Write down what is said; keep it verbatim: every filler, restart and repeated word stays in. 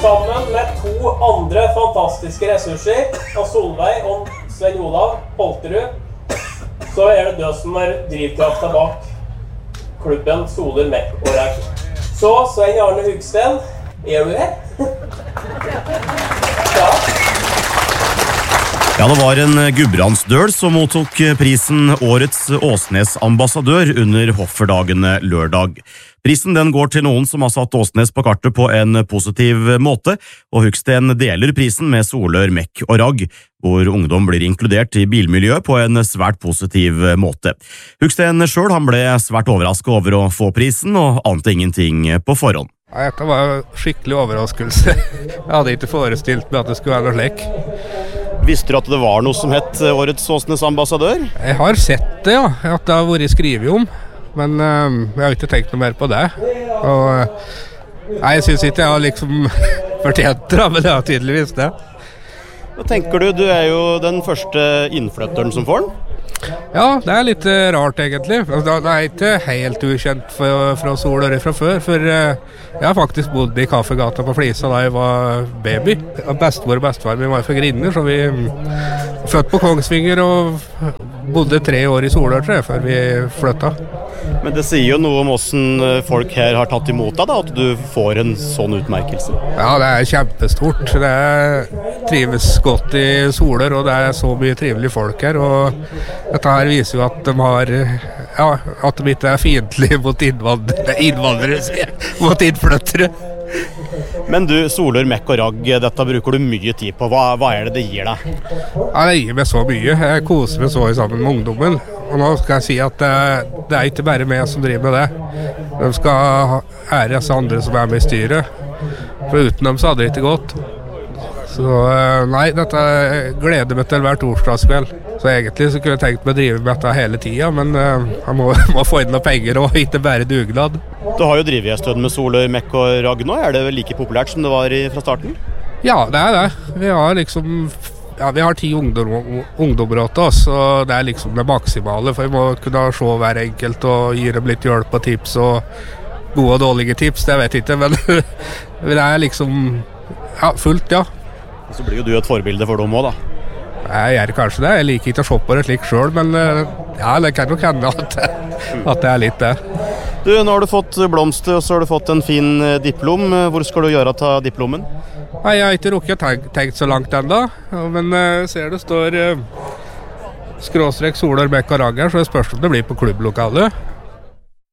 sammen med to andre fantastiske ressurser, og Solveig og Svein Olav Holterud, så er det du som er drivkrafta bak klubben Soler, Mekk og Ragg. Så, Svein Arne Hugsten, er du her? Ja. Ja, det var en Gudbrandsdøl som mottok prisen Årets Åsnes-ambassadør under Hofferdagene lørdag. Prisen den går til noen som har satt Åsnes på kartet på en positiv måte, og Hugsten deler prisen med Solør, Mekk og Ragg, hvor ungdom blir inkludert i bilmiljøet på en svært positiv måte. Hugsten selv han ble svært overrasket over å få prisen, og ante ingenting på forhånd. Ja, dette var en skikkelig overraskelse. Jeg hadde ikke forestilt meg at det skulle være noe slik. Visste du at det var noe som het Årets Åsnes-ambassadør? Jeg har sett det, ja. At det har vært skrevet om. Men uh, jeg har ikke tenkt noe mer på det. Og, uh, nei, jeg synes ikke jeg har liksom fortjent det, men jeg har tydeligvis det. Hva tenker du? Du er jo den første innflytteren som får den. Ja, det er litt uh, rart egentlig. Det er ikke helt ukjent for, fra Solør fra før, for uh, jeg har faktisk bodd i kaffegata på Flisa da jeg var baby. Bestemor og bestefar min var fra Grinner, så vi um, født på Kongsvinger og bodde tre år i Solør, tror jeg, før vi flyttet. Men det sier jo noe om hvordan folk her har tatt imot deg, da, at du får en sånn utmerkelse. Ja, det er kjempestort. Det er, trives godt i Solør, og det er så mye trivelige folk her, og dette her viser jo at de har, ja, at de ikke er fiendtlige mot innvandrere, innvandrere mot innflyttere. Men du, Solør, Mekk og Ragg, dette bruker du mye tid på. Hva, hva er det det gir deg? Ja, det gir meg så mye. Jeg koser meg så sammen med ungdommen. Og nå skal jeg si at det, det er ikke bare meg som driver med det. De skal ære disse andre som er med i styret. For uten dem så hadde det ikke gått. Så nei, dette gleder meg til hver torsdagskveld. Så egentlig så kunne jeg tenkt meg å drive med dette hele tiden, men jeg må, må få inn noen penger og ikke bare dugnad. Du har jo drivet en stund med Solør, Mekk og Ragg nå. Er det like populært som det var i, fra starten? Ja, det er det. Vi har liksom ja, vi har ti ungdom, ungdommer til oss, og det er liksom det maksimale, for vi må kunne se hver enkelt og gi dem litt hjelp og tips, og gode og dårlige tips, det vet jeg ikke, men det er liksom ja, fullt, ja. Så blir jo du et forbilde for dem også, da. Jeg gjør kanskje det. Jeg liker ikke å se på det slik selv, men ja, det kan nok hende at, at det er litt det. Du, nå har du fått blomster, og så har du fått en fin diplom. Hvor skal du gjøre ta diplomen? Nei, jeg har ikke rukket tenkt, tenkt så langt enda, men jeg ser det står skråstrek Solør, Mekk og Ragg her, så det spørs om det blir på klubblokalet.